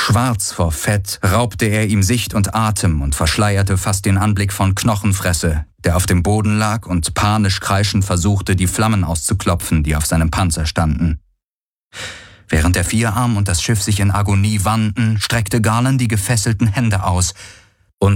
Schwarz vor Fett raubte er ihm Sicht und Atem und verschleierte fast den Anblick von Knochenfresse, der auf dem Boden lag und panisch kreischend versuchte, die Flammen auszuklopfen, die auf seinem Panzer standen. Während der Vierarm und das Schiff sich in Agonie wanden, streckte Garland die gefesselten Hände aus,